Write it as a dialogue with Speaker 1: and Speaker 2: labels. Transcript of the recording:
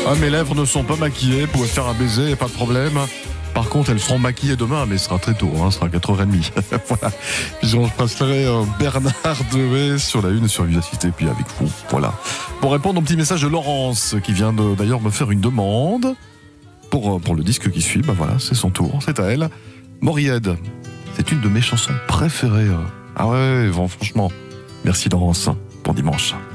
Speaker 1: Ah, mes lèvres ne sont pas maquillées, vous pouvez faire un baiser, pas de problème. Par contre, elles seront maquillées demain, mais ce sera très tôt, ce sera à 4h30. Voilà. Je passerai Bernard Dewey sur la une sur Vivacité, puis avec vous. Voilà. Pour répondre au petit message de Laurence, qui vient d'ailleurs me faire une demande pour le disque qui suit, voilà, c'est son tour, c'est à elle. Moried, c'est une de mes chansons préférées. Ah ouais, franchement, merci Laurence, bon dimanche.